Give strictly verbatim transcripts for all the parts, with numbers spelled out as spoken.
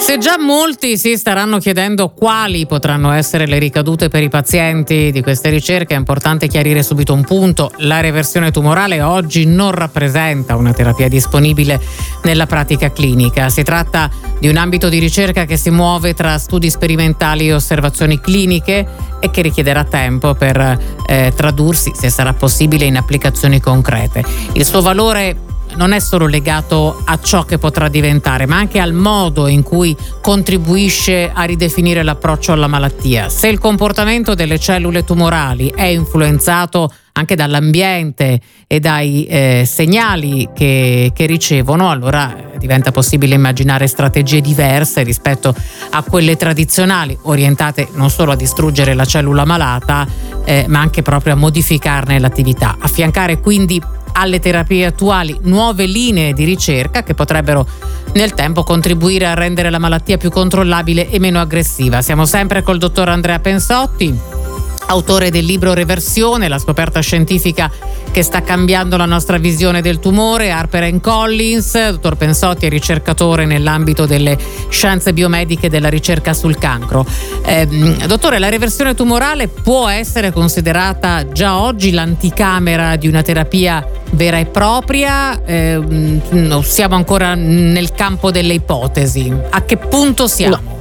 Se già molti si staranno chiedendo quali potranno essere le ricadute per i pazienti di queste ricerche, è importante chiarire subito un punto: la reversione tumorale oggi non rappresenta una terapia disponibile nella pratica clinica. Si tratta di un ambito di ricerca che si muove tra studi sperimentali e osservazioni cliniche e che richiederà tempo per eh, tradursi, se sarà possibile, in applicazioni concrete. Il suo valore non è solo legato a ciò che potrà diventare, ma anche al modo in cui contribuisce a ridefinire l'approccio alla malattia. Se il comportamento delle cellule tumorali è influenzato anche dall'ambiente e dai eh, segnali che, che ricevono, allora diventa possibile immaginare strategie diverse rispetto a quelle tradizionali, orientate non solo a distruggere la cellula malata, eh, ma anche proprio a modificarne l'attività. Affiancare quindi alle terapie attuali nuove linee di ricerca che potrebbero nel tempo contribuire a rendere la malattia più controllabile e meno aggressiva. Siamo sempre col dottor Andrea Pensotti, autore del libro Reversione, la scoperta scientifica che sta cambiando la nostra visione del tumore, Harper and Collins. Dottor Pensotti è ricercatore nell'ambito delle scienze biomediche e della ricerca sul cancro. Eh, dottore, la reversione tumorale può essere considerata già oggi l'anticamera di una terapia vera e propria? Eh, siamo ancora nel campo delle ipotesi? A che punto siamo? No.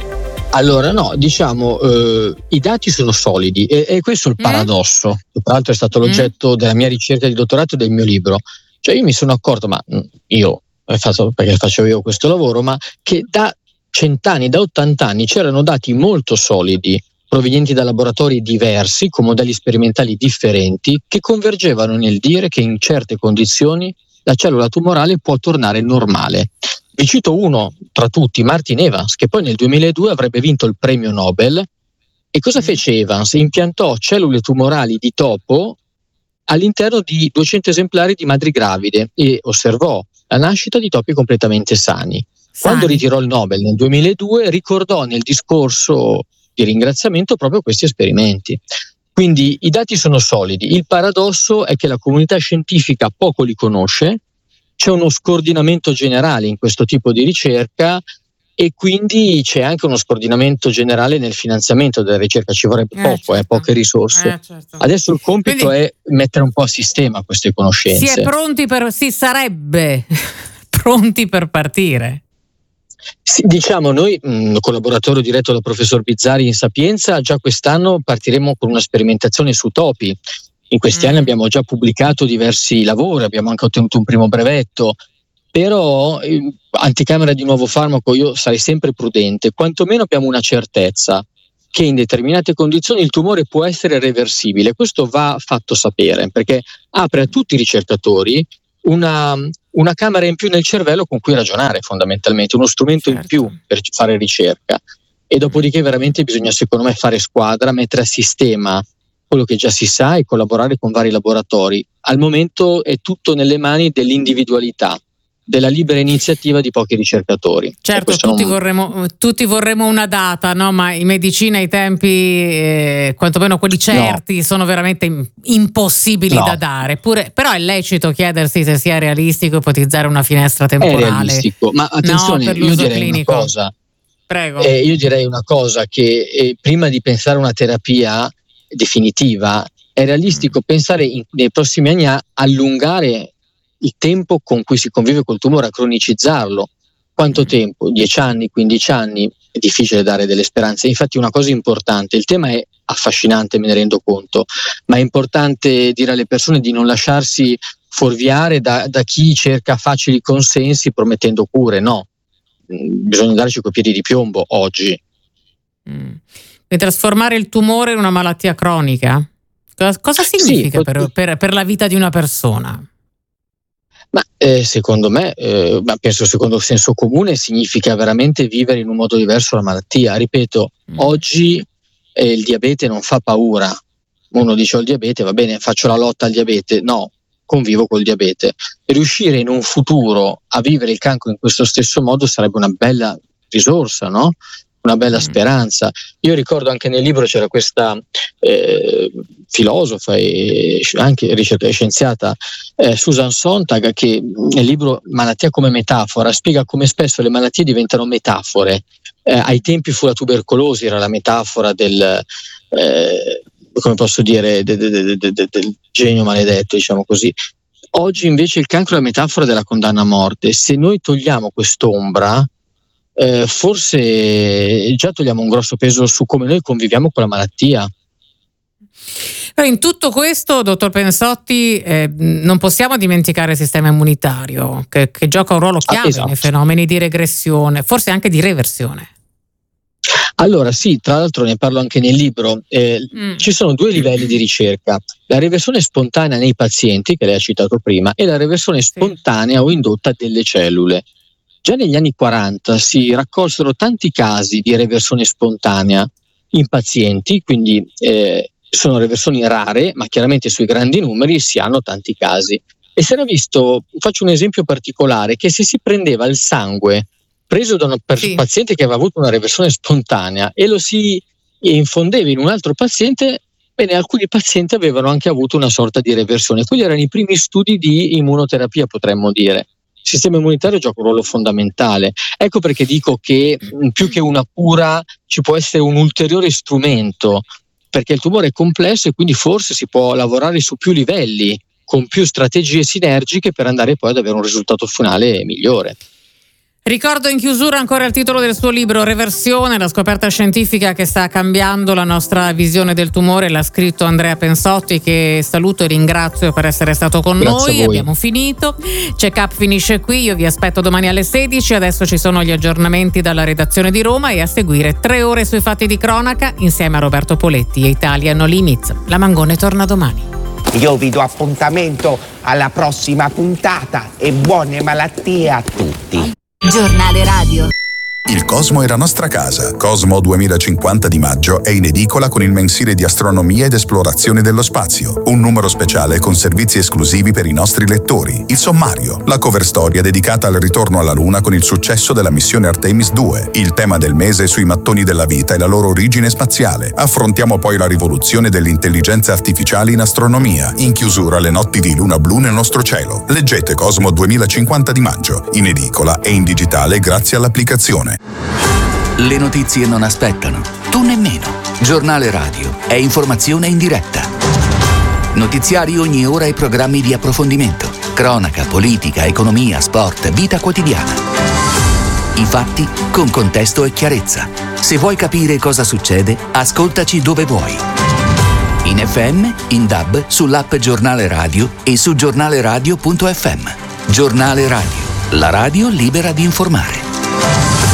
Allora no, diciamo eh, i dati sono solidi e, e questo è il paradosso, mm. tra l'altro è stato l'oggetto mm. della mia ricerca di dottorato e del mio libro. Cioè io mi sono accorto, ma io ho fatto, perché facevo io questo lavoro, ma che da cent'anni, da ottant'anni c'erano dati molto solidi provenienti da laboratori diversi con modelli sperimentali differenti che convergevano nel dire che in certe condizioni la cellula tumorale può tornare normale. Vi cito uno tra tutti, Martin Evans, che poi nel duemiladue avrebbe vinto il premio Nobel. E cosa fece Evans? Impiantò cellule tumorali di topo all'interno di duecento esemplari di madri gravide e osservò la nascita di topi completamente sani. sani. Quando ritirò il Nobel nel duemiladue ricordò nel discorso di ringraziamento proprio questi esperimenti. Quindi i dati sono solidi. Il paradosso è che la comunità scientifica poco li conosce. C'è uno scordinamento generale in questo tipo di ricerca e quindi c'è anche uno scordinamento generale nel finanziamento della ricerca. Ci vorrebbe eh, poco, certo. eh, poche risorse. Eh, certo. Adesso il compito quindi è mettere un po' a sistema queste conoscenze. Si è pronti per, si sarebbe pronti per partire. Sì, diciamo noi, mh, collaboratorio diretto dal professor Bizzarri in Sapienza, già quest'anno partiremo con una sperimentazione su topi. In questi mm. anni abbiamo già pubblicato diversi lavori, abbiamo anche ottenuto un primo brevetto, però eh, anticamera di nuovo farmaco io sarei sempre prudente, quantomeno abbiamo una certezza che in determinate condizioni il tumore può essere reversibile. Questo va fatto sapere perché apre a tutti i ricercatori una, una camera in più nel cervello con cui ragionare, fondamentalmente, uno strumento certo. in più per fare ricerca. E dopodiché veramente bisogna, secondo me, fare squadra, mettere a sistema quello che già si sa e collaborare con vari laboratori. Al momento è tutto nelle mani dell'individualità, della libera iniziativa di pochi ricercatori. Certo, tutti, non... vorremmo, tutti vorremmo una data, no? Ma in medicina i tempi, eh, quantomeno quelli certi, no. sono veramente impossibili no. da dare. Pure, però è lecito chiedersi se sia realistico ipotizzare una finestra temporale. È realistico, ma attenzione, no, io direi clinico. una cosa. Prego. Eh, io direi una cosa, che eh, prima di pensare a una terapia definitiva è realistico mm. pensare in, nei prossimi anni a allungare il tempo con cui si convive col tumore, a cronicizzarlo. Quanto mm. tempo? dieci anni, quindici anni? È difficile dare delle speranze. Infatti una cosa importante, il tema è affascinante, me ne rendo conto, ma è importante dire alle persone di non lasciarsi fuorviare da, da chi cerca facili consensi promettendo cure. No, bisogna darci coi piedi di piombo oggi. Mm. E trasformare il tumore in una malattia cronica? Cosa significa sì, per, per, per la vita di una persona? Ma eh, secondo me, eh, ma penso secondo il senso comune, significa veramente vivere in un modo diverso la malattia. Ripeto, mm. oggi eh, il diabete non fa paura. Uno dice ho il diabete, va bene, faccio la lotta al diabete. No, convivo col diabete. Riuscire in un futuro a vivere il cancro in questo stesso modo sarebbe una bella risorsa, no? Una bella speranza. Io ricordo anche nel libro c'era questa eh, filosofa e anche ricercatrice scienziata eh, Susan Sontag, che nel libro Malattia come metafora spiega come spesso le malattie diventano metafore. Eh, ai tempi fu la tubercolosi, era la metafora del eh, come posso dire de, de, de, de, de, del genio maledetto, diciamo così. Oggi invece il cancro è la metafora della condanna a morte. Se noi togliamo quest'ombra, eh, forse già togliamo un grosso peso su come noi conviviamo con la malattia. In tutto questo, dottor Pensotti, eh, non possiamo dimenticare il sistema immunitario, che, che gioca un ruolo chiave ah, esatto. nei fenomeni di regressione, forse anche di reversione. Allora sì, tra l'altro ne parlo anche nel libro, eh, mm. ci sono due livelli di ricerca: la reversione spontanea nei pazienti, che lei ha citato prima, e la reversione sì. spontanea o indotta delle cellule. Già negli anni quaranta si raccolsero tanti casi di reversione spontanea in pazienti, quindi eh, sono reversioni rare, ma chiaramente sui grandi numeri si hanno tanti casi. E si era visto, faccio un esempio particolare, che se si prendeva il sangue preso da un sì. paziente che aveva avuto una reversione spontanea e lo si infondeva in un altro paziente, bene, alcuni pazienti avevano anche avuto una sorta di reversione. Quelli erano i primi studi di immunoterapia, potremmo dire. Il sistema immunitario gioca un ruolo fondamentale. Ecco perché dico che più che una cura ci può essere un ulteriore strumento, perché il tumore è complesso e quindi forse si può lavorare su più livelli, con più strategie sinergiche per andare poi ad avere un risultato finale migliore. Ricordo in chiusura ancora il titolo del suo libro, Reversione, la scoperta scientifica che sta cambiando la nostra visione del tumore. L'ha scritto Andrea Pensotti, che saluto e ringrazio per essere stato con Grazie noi. Abbiamo finito. Check Up finisce qui, io vi aspetto domani alle sedici. Adesso ci sono gli aggiornamenti dalla redazione di Roma e a seguire tre ore sui fatti di cronaca insieme a Roberto Poletti e Italia No Limits. La Mangone torna domani. Io vi do appuntamento alla prossima puntata e buone malattie a tutti. Giornale Radio. Il Cosmo è la nostra casa. Cosmo duemilacinquanta di maggio è in edicola con il mensile di astronomia ed esplorazione dello spazio. Un numero speciale con servizi esclusivi per i nostri lettori. Il sommario, la cover storia dedicata al ritorno alla Luna con il successo della missione Artemis due. Il tema del mese sui mattoni della vita e la loro origine spaziale. Affrontiamo poi la rivoluzione dell'intelligenza artificiale in astronomia. In chiusura le notti di luna blu nel nostro cielo. Leggete Cosmo duemilacinquanta di maggio. In edicola e in digitale grazie all'applicazione. Le notizie non aspettano, tu nemmeno. Giornale Radio è informazione in diretta. Notiziari ogni ora e programmi di approfondimento. Cronaca, politica, economia, sport, vita quotidiana. I fatti con contesto e chiarezza. Se vuoi capire cosa succede, ascoltaci dove vuoi. In F M, in D A B, sull'app Giornale Radio e su giornaleradio punto effe emme. Giornale Radio, la radio libera di informare.